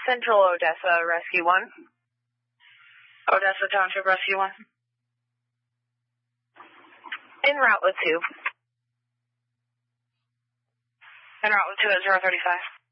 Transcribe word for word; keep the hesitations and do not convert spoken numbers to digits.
Central Odessa Rescue one. Odessa Township Rescue one. En route with two. En route with two at zero thirty-five.